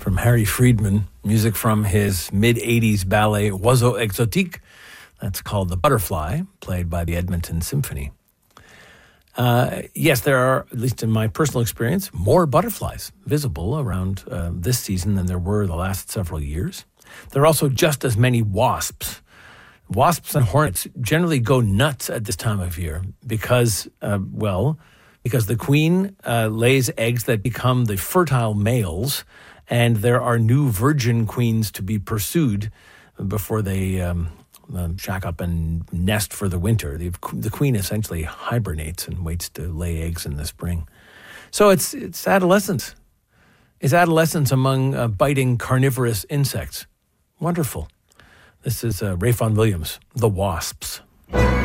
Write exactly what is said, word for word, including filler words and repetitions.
from Harry Friedman, music from his mid-eighties ballet Oiseau Exotique. That's called The Butterfly, played by the Edmonton Symphony. Uh, yes, there are, at least in my personal experience, more butterflies visible around uh, this season than there were the last several years. There are also just as many wasps. Wasps and hornets generally go nuts at this time of year because, uh, well, because the queen uh, lays eggs that become the fertile males, and there are new virgin queens to be pursued before they um, uh, shack up and nest for the winter. The, the queen essentially hibernates and waits to lay eggs in the spring. So it's it's adolescence. It's adolescence among uh, biting carnivorous insects. Wonderful. This is uh, Ray Vaughan Williams, The Wasps.